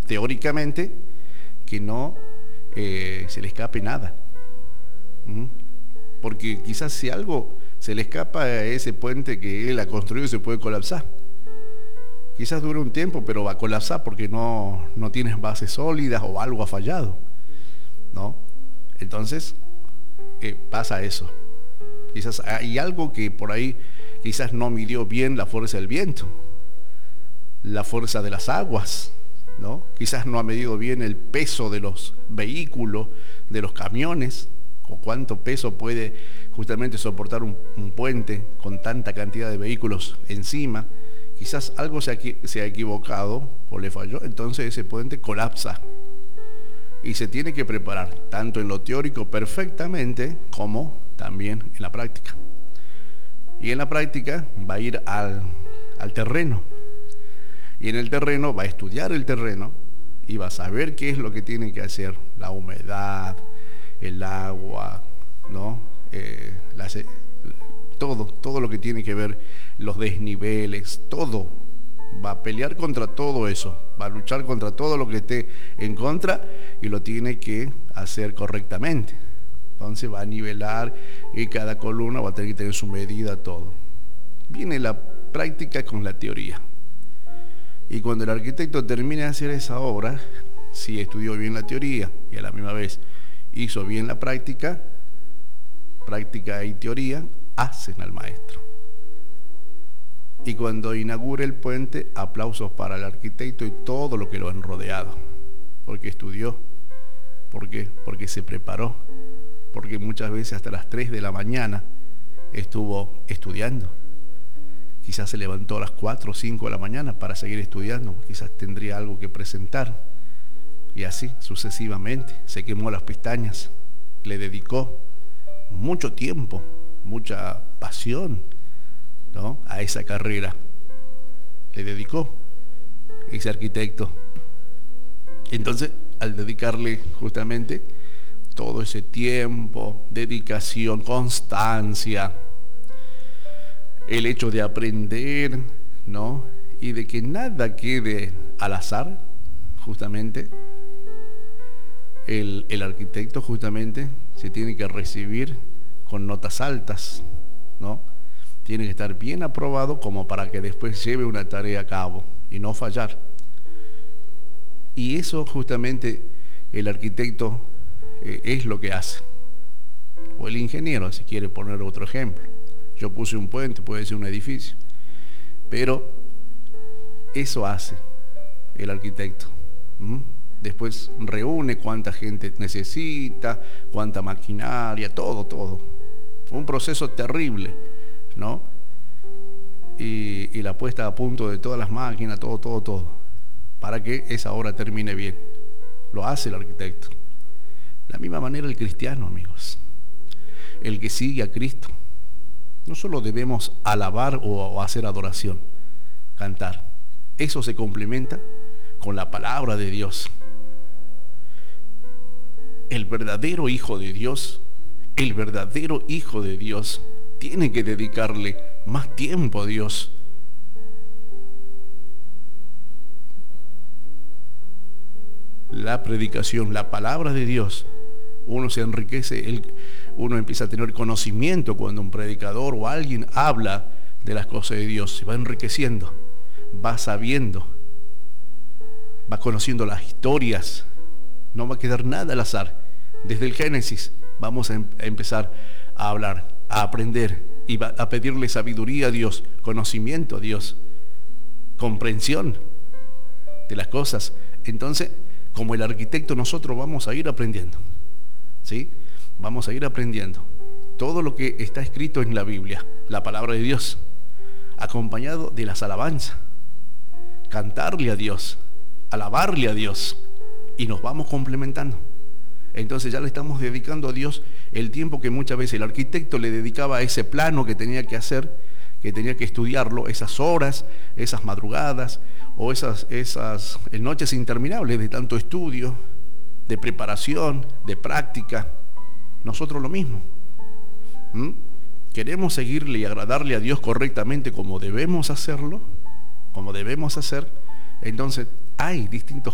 teóricamente, que no se le escape nada. Porque quizás si algo se le escapa a ese puente que él ha construido, se puede colapsar. Quizás dure un tiempo, pero va a colapsar porque no tienes bases sólidas o algo ha fallado, ¿no? Entonces, pasa eso. Quizás hay algo que por ahí quizás no midió bien la fuerza del viento, la fuerza de las aguas, ¿no? Quizás no ha medido bien el peso de los vehículos, de los camiones, o cuánto peso puede justamente soportar un puente con tanta cantidad de vehículos encima. Quizás algo se ha equivocado o le falló, entonces ese puente colapsa. Y se tiene que preparar, tanto en lo teórico perfectamente, como también en la práctica. Y en la práctica va a ir al terreno. Y en el terreno va a estudiar el terreno y va a saber qué es lo que tiene que hacer, la humedad, el agua, ¿no? Todo lo que tiene que ver, los desniveles, todo. Va a pelear contra todo eso, va a luchar contra todo lo que esté en contra y lo tiene que hacer correctamente. Entonces va a nivelar y cada columna va a tener que tener su medida, todo. Viene la práctica con la teoría. Y cuando el arquitecto termine de hacer esa obra, si estudió bien la teoría y a la misma vez hizo bien la práctica y teoría, hacen al maestro. Y cuando inaugure el puente, aplausos para el arquitecto y todo lo que lo han rodeado. Porque estudió, porque se preparó, porque muchas veces hasta las 3 de la mañana estuvo estudiando. Quizás se levantó a las 4 o 5 de la mañana para seguir estudiando, quizás tendría algo que presentar. Y así sucesivamente, se quemó las pestañas, le dedicó mucho tiempo, mucha pasión, ¿no?, a esa carrera. Le dedicó ese arquitecto. Entonces, al dedicarle justamente todo ese tiempo, dedicación, constancia, el hecho de aprender, ¿no?, y de que nada quede al azar, justamente, el arquitecto justamente se tiene que recibir con notas altas, ¿no? Tiene que estar bien aprobado como para que después lleve una tarea a cabo y no fallar. Y eso justamente el arquitecto es lo que hace. O el ingeniero, si quiere poner otro ejemplo. Yo puse un puente, puede ser un edificio. Pero eso hace el arquitecto. Después reúne cuánta gente necesita, cuánta maquinaria, todo. Un proceso terrible, ¿no? Y la puesta a punto de todas las máquinas, todo, para que esa obra termine bien. Lo hace el arquitecto. De la misma manera el cristiano, amigos. El que sigue a Cristo. No solo debemos alabar o hacer adoración, cantar. Eso se complementa con la palabra de Dios. El verdadero hijo de Dios, tiene que dedicarle más tiempo a Dios. La predicación, la palabra de Dios, uno se enriquece, uno empieza a tener conocimiento cuando un predicador o alguien habla de las cosas de Dios, se va enriqueciendo, va sabiendo, va conociendo las historias, no va a quedar nada al azar. Desde el Génesis vamos a empezar a hablar, a aprender y a pedirle sabiduría a Dios, conocimiento a Dios, comprensión de las cosas. Entonces, como el arquitecto, nosotros vamos a ir aprendiendo, ¿sí? Vamos a ir aprendiendo todo lo que está escrito en la Biblia, la palabra de Dios, acompañado de las alabanzas, cantarle a Dios, alabarle a Dios, y nos vamos complementando. Entonces ya le estamos dedicando a Dios el tiempo que muchas veces el arquitecto le dedicaba a ese plano que tenía que hacer, que tenía que estudiarlo, esas horas, esas madrugadas o esas noches interminables de tanto estudio, de preparación, de práctica. Nosotros lo mismo. Queremos seguirle y agradarle a Dios correctamente como debemos hacerlo, entonces hay distintos